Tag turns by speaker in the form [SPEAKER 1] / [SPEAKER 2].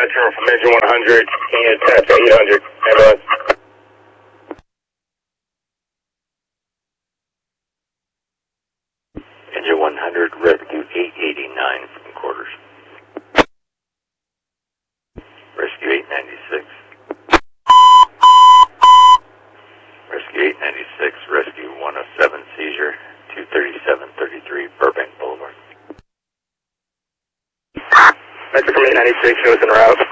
[SPEAKER 1] dispatcher from engine 100, can you attach 800, ambulance?
[SPEAKER 2] Engine 100, rescue 889 from quarters. Rescue 896. Rescue 896, rescue 107 seizure, 23733 Burbank Boulevard.
[SPEAKER 1] Dispatcher from 896, show us en route.